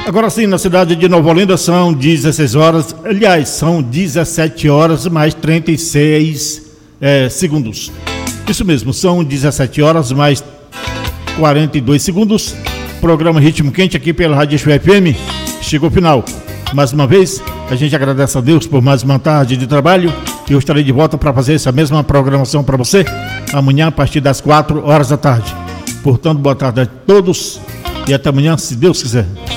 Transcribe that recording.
Agora sim, na cidade de Nova Olinda são 16 horas, aliás, são 17 horas mais 36 segundos. Isso mesmo, são 17 horas mais 42 segundos. Programa Ritmo Quente aqui pela Rádio FM chegou ao final. Mais uma vez, a gente agradece a Deus por mais uma tarde de trabalho. E eu estarei de volta para fazer essa mesma programação para você amanhã a partir das 4 horas da tarde. Portanto, boa tarde a todos e até amanhã, se Deus quiser.